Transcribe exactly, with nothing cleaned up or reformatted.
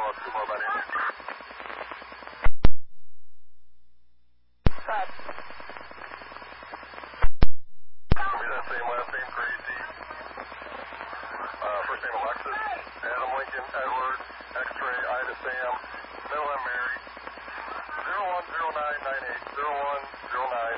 Dallas, two more by name. Five. Give me that same last name, Gracie. Uh, first name Alexis, Adam Lincoln, Edward, X-ray, Ida, Sam, middle name Mary. zero one zero nine nine eight, zero one zero nine